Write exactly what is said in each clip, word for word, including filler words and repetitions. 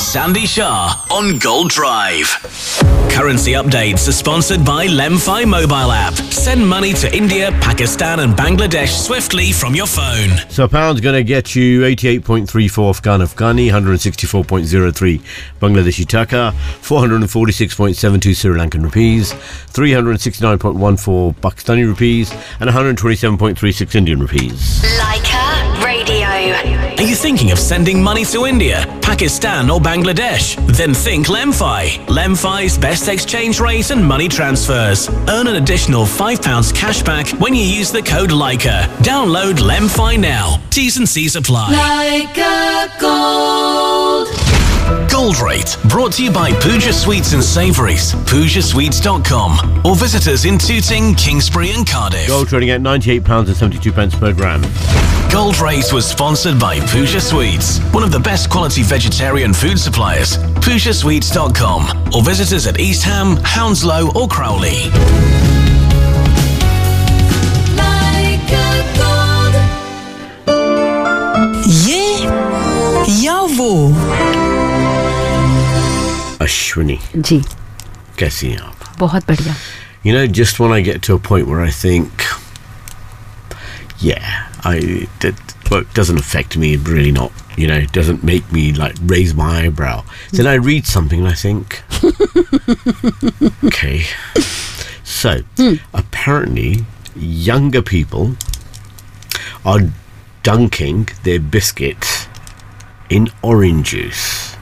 Sandy Shah on Gold Drive. Currency updates are sponsored by Lemfi mobile app. Send money to India, Pakistan and Bangladesh swiftly from your phone. So a pound's going to get you eighty-eight point three four Afghan Afghani, one hundred sixty-four point zero three Bangladeshi Taka, four hundred forty-six point seven two Sri Lankan rupees, three hundred sixty-nine point one four Pakistani rupees and one hundred twenty-seven point three six Indian rupees. Leica Radio. Are you thinking of sending money to India, Pakistan or Bangladesh? Then think Lemfi. Lemfi's best exchange rate and money transfers. Earn an additional five pounds cash back when you use the code Leica. Download Lemfi now. T's and C's apply. Leica Gold. Gold Rate, brought to you by Pooja Sweets and Savouries, pooja sweets dot com, or visit us in Tooting, Kingsbury and Cardiff. Gold trading at ninety-eight pounds seventy-two per gram. Gold Rate was sponsored by Pooja Sweets, one of the best quality vegetarian food suppliers. pooja sweets dot com, or visit us at East Ham, Hounslow or Crowley. ये या वो Ashwini, जी कैसी हैं आप? बहुत बढ़िया. You know, just when I get to a point where I think, yeah, I that well, it doesn't affect me, really not. You know, it doesn't make me like raise my eyebrow. Then I read something and I think, okay. So apparently, younger people are dunking their biscuits in orange juice,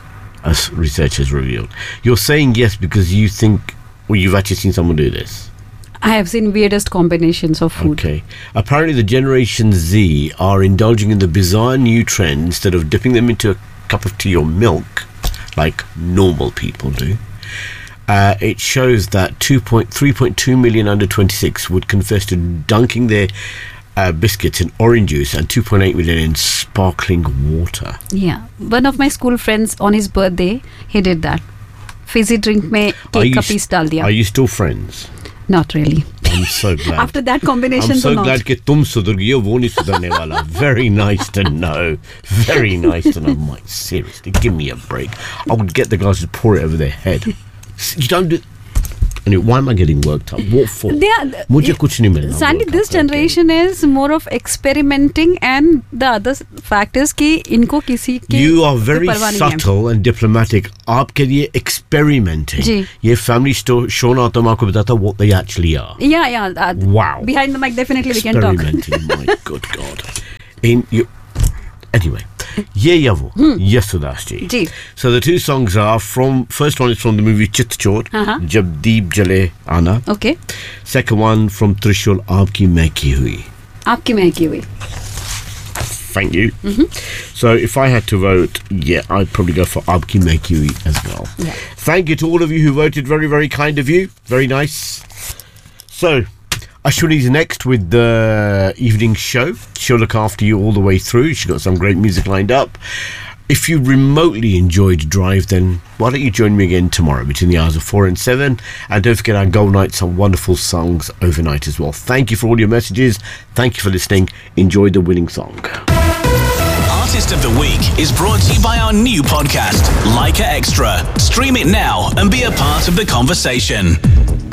as research has revealed. You're saying yes because you think, or you've actually seen someone do this. I have seen weirdest combinations of food. Okay. Apparently the Generation Z are indulging in the bizarre new trend. Instead of dipping them into a cup of tea or milk, like normal people do, uh, it shows that three point two million under twenty-six would confess to dunking their uh, biscuits in orange juice and two point eight million in sparkling water. Yeah. One of my school friends, on his birthday, he did that. Fizzy drink में cake का piece डाल दिया. Are you still friends? Not really. I'm so glad. After that combination, I'm so not. glad कि तुम सुधर गई हो, वो नहीं सुधरने वाला. Very nice to know. Very nice to know. Mike, seriously, give me a break. I would get the guys to pour it over their head. You don't do. Anyway, why am I getting worked up? What for? Are, मुझे कुछ नहीं मिलना. Sandy, this generation okay. is more of experimenting, and the other fact is कि इनको किसी के You are very subtle and diplomatic. आपके लिए experimenting. जी. ये family show ना तो मैं आपको बताता what they actually are. Yeah, yeah. Uh, wow. Behind the mic, definitely we can talk. Experimenting. My good God. In you. Anyway, Ye Ya Wo, yes Sudash ji. Ji. So the two songs are from, first one is from the movie Chit Chor, uh-huh. Jab Deep Jale Ana. Okay. Second one from Trishul, Aapki Main Ki Hui. Aapki Main Ki Hui. Thank you. Mm-hmm. So if I had to vote, yeah, I'd probably go for Aapki Main Ki Hui as well. Yeah. Thank you to all of you who voted. Very, very kind of you. Very nice. So, Ashwini's next with the evening show. She'll look after you all the way through. She's got some great music lined up. If you remotely enjoyed Drive, then why don't you join me again tomorrow between the hours of four and seven? And don't forget our Gold Night, some wonderful songs overnight as well. Thank you for all your messages. Thank you for listening. Enjoy the winning song. Artist of the Week is brought to you by our new podcast, Leica Extra. Stream it now and be a part of the conversation.